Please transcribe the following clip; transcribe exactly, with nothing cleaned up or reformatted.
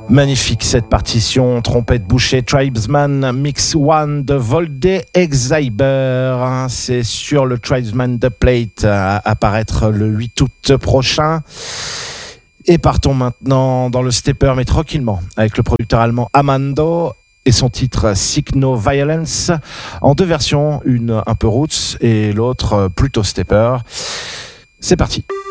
Magnifique cette partition, trompette bouchée, Tribesman Mix One de Volde Exhiber. C'est sur le Tribesman The Plate à apparaître le huit août prochain. Et partons maintenant dans le stepper, mais tranquillement, avec le producteur allemand Amando et son titre Seek No Violence, en deux versions, une un peu roots et l'autre plutôt stepper. C'est parti.